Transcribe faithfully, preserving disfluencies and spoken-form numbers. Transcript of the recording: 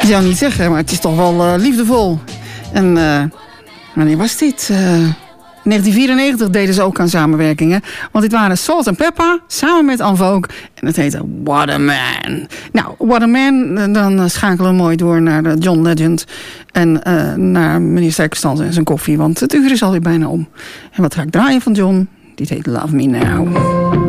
Ik zou niet zeggen, maar het is toch wel uh, liefdevol. En uh, wanneer was dit? Uh, negentien vierennegentig deden ze ook aan samenwerkingen. Want dit waren Salt and Pepper samen met En Vogue. En het heette What a Man. Nou, What a Man, dan schakelen we mooi door naar John Legend. En uh, naar meneer Sterkenstans en zijn koffie. Want het uur is alweer bijna om. En wat ga ik draaien van John? Dit heet Love Me Now.